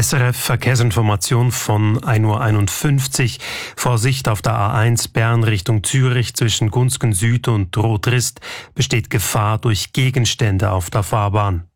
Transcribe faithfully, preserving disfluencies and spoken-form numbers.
S R F Verkehrsinformation von ein Uhr einundfünfzig. Vorsicht auf der A eins Bern Richtung Zürich zwischen Gunzgen Süd und Rotrist besteht Gefahr durch Gegenstände auf der Fahrbahn.